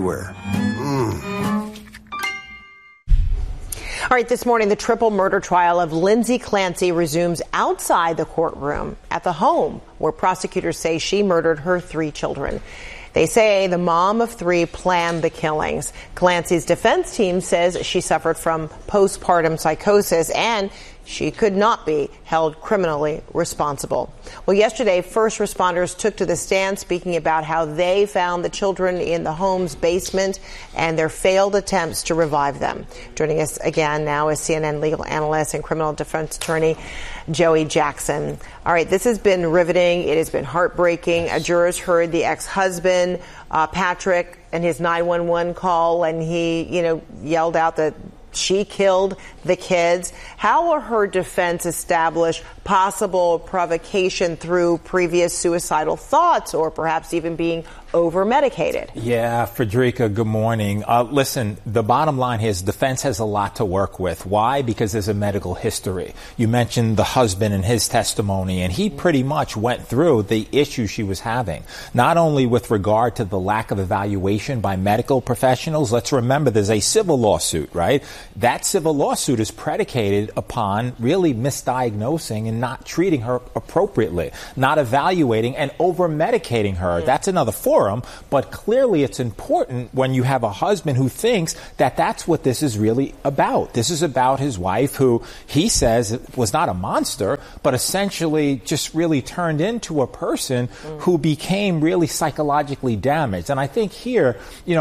All right, this morning, the triple murder trial of Lindsay Clancy resumes outside the courtroom at the home where prosecutors say she murdered her 3 children. They say the mom of 3 planned the killings. Clancy's defense team says she suffered from postpartum psychosis and she could not be held criminally responsible. Well, yesterday, first responders took to the stand speaking about how they found the children in the home's basement and their failed attempts to revive them. Joining us again now is CNN legal analyst and criminal defense attorney Joey Jackson. All right, this has been riveting. It has been heartbreaking. Jurors heard the ex-husband, Patrick, and his 911 call, and he, yelled out that she killed the kids. How will her defense establish possible provocation through previous suicidal thoughts or perhaps even being over-medicated? Yeah, Frederica, good morning. Listen, the bottom line here is defense has a lot to work with. Why? Because there's a medical history. You mentioned the husband and his testimony, and he pretty much went through the issue she was having, not only with regard to the lack of evaluation by medical professionals. Let's remember there's a civil lawsuit, right? That civil lawsuit is predicated upon really misdiagnosing and not treating her appropriately, not evaluating and over-medicating her. That's another forum, but clearly it's important when you have a husband who thinks that that's what this is really about. This is about his wife, who he says was not a monster, but essentially just really turned into a person who became really psychologically damaged. And I think here,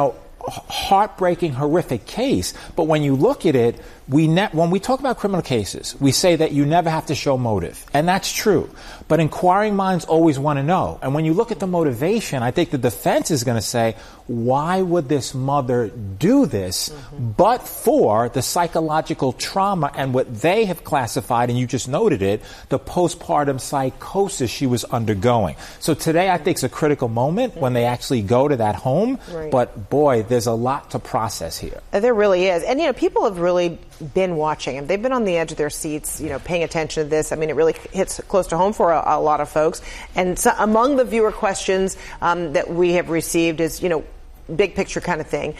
heartbreaking, horrific case. But when you look at it, when we talk about criminal cases, we say that you never have to show motive. And that's true. But inquiring minds always want to know. And when you look at the motivation, I think the defense is going to say, why would this mother do this but for the psychological trauma and what they have classified, and you just noted it, the postpartum psychosis she was undergoing. So today I think is a critical moment when they actually go to that home. Right. But boy, there's a lot to process here. There really is. And, people have really been watching him. They've been on the edge of their seats, paying attention to this. I mean, it really hits close to home for a lot of folks. And so among the viewer questions that we have received is, big picture kind of thing.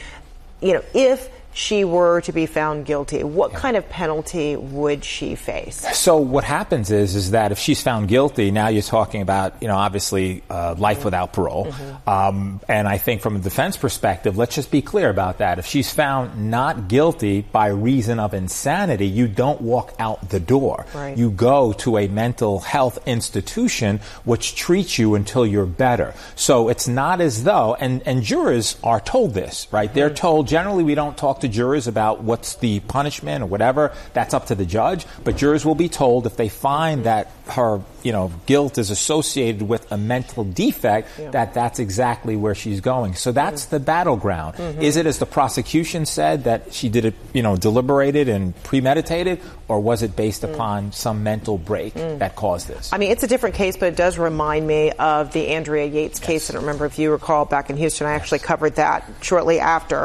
If she were to be found guilty, what kind of penalty would she face? So what happens is that if she's found guilty, now you're talking about, obviously life without parole. And I think from a defense perspective, let's just be clear about that. If she's found not guilty by reason of insanity, you don't walk out the door. Right. You go to a mental health institution which treats you until you're better. So it's not as though, and jurors are told this, right? They're told, generally we don't talk to jurors about what's the punishment or whatever. That's up to the judge. But jurors will be told if they find that her, guilt is associated with a mental defect, that's exactly where she's going. So that's the battleground. Is it, as the prosecution said, that she did it, deliberated and premeditated, or was it based upon some mental break that caused this? I mean, it's a different case, but it does remind me of the Andrea Yates case. I don't remember if you recall back in Houston. I actually covered that shortly after.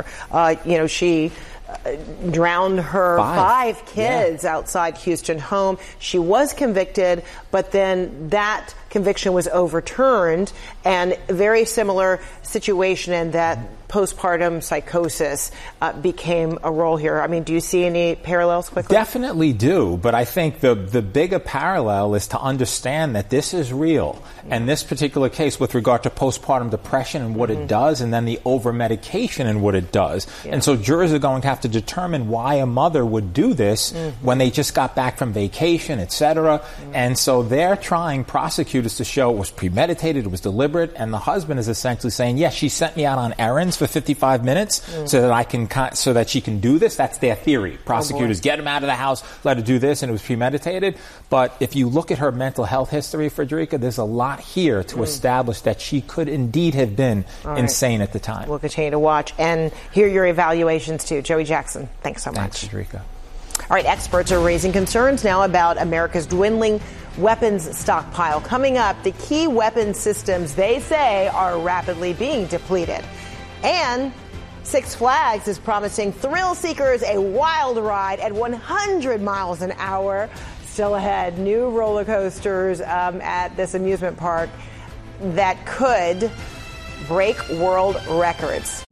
She drowned her 5 kids outside Houston home. She was convicted, but then that conviction was overturned, and very similar situation in that postpartum psychosis became a role here. I mean, do you see any parallels quickly? Definitely do, but I think the bigger parallel is to understand that this is real. And this particular case with regard to postpartum depression and what it does, and then the over-medication and what it does. And so jurors are going to have to determine why a mother would do this when they just got back from vacation, etc. And so they're trying, prosecutors, to show it was premeditated, it was deliberate, and the husband is essentially saying, yes, she sent me out on errands for 55 minutes so that she can do this. That's their theory. Prosecutors get him out of the house, let her do this, and it was premeditated. But if you look at her mental health history, Frederica, there's a lot here to establish that she could indeed have been insane at the time. We'll continue to watch and hear your evaluations too. Joey Jackson, thanks so much. Thanks, Frederica. All right, experts are raising concerns now about America's dwindling weapons stockpile. Coming up, the key weapons systems they say are rapidly being depleted. And Six Flags is promising thrill seekers a wild ride at 100 miles an hour. Still ahead, new roller coasters at this amusement park that could break world records.